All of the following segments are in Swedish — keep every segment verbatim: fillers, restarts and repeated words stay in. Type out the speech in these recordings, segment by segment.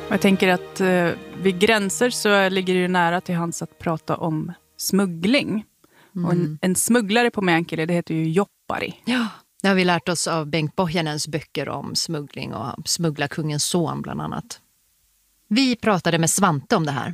Jag tänker att eh, vid gränser så ligger det ju nära till hands att prata om smuggling. Mm. Och en, en smugglare på Meänkieli, det heter ju joppari. Ja, det har vi lärt oss av Bengt Pohjanens böcker om smuggling och smugglarkungens son bland annat. Vi pratade med Svante om det här.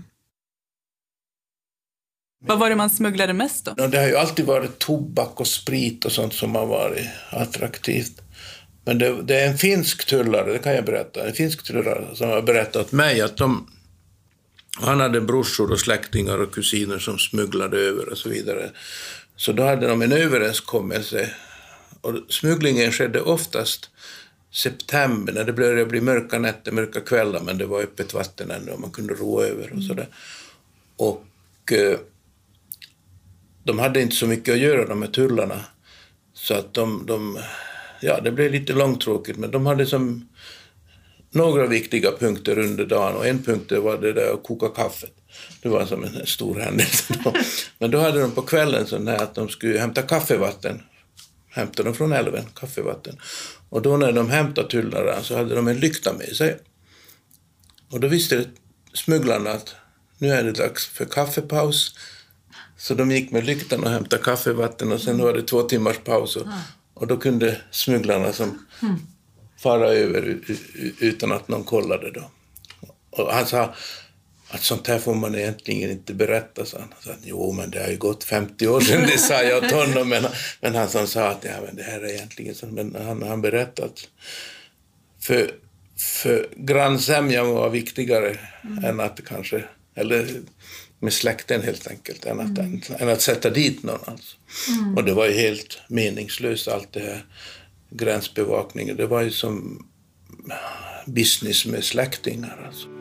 Vad var det man smugglade mest då? Ja, det har ju alltid varit tobak och sprit och sånt som har varit attraktivt. Men det, det är en finsk tullare, det kan jag berätta. En finsk tullare som har berättat åt mig att de, han hade brorsor och släktingar och kusiner som smugglade över och så vidare. Så då hade de en överenskommelse. Och smugglingen skedde oftast september när det började bli mörka nätter, mörka kvällar, men det var öppet vatten ännu och man kunde ro över och sådär. Och eh, de hade inte så mycket att göra, de här tullarna. Så att de, de ja, det blev lite långtråkigt, men de hade som några viktiga punkter under dagen. Och en punkt var det där att koka kaffet. Det var som en stor händelse då. Men då hade de på kvällen så att de skulle hämta kaffevatten. Hämtade de från älven, kaffevatten. Och då när de hämtade tullaren så hade de en lykta med sig. Och då visste smugglarna att nu är det dags för kaffepaus. Så de gick med lyktan och hämtade kaffevatten och sen var det två timmars paus. Och, och då kunde smugglarna som fara över utan att någon kollade då. Och han sa att sånt här får man egentligen inte berätta, så han sa att jo, men det har ju gått femtio år sedan, det sa jag åt honom, men, men han som sa att ja, men det här är egentligen så, men han han berättat för för grannsämjan var viktigare mm. än att kanske, eller med släkten helt enkelt, än att, mm. än, än att sätta dit någon alltså. Mm. Och det var ju helt meningslöst allt det här gränsbevakningen, det var ju som business med släktingar alltså.